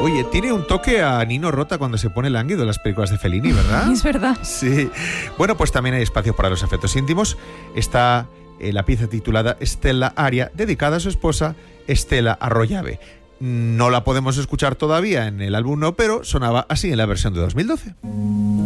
Oye, tiene un toque a Nino Rota cuando se pone lánguido en las películas de Fellini, ¿verdad? Es verdad. Sí. Bueno, pues también hay espacio para los afectos íntimos. Está la pieza titulada Stella Aria, dedicada a su esposa Stella Arroyave. No la podemos escuchar todavía en el álbum, no, pero sonaba así en la versión de 2012.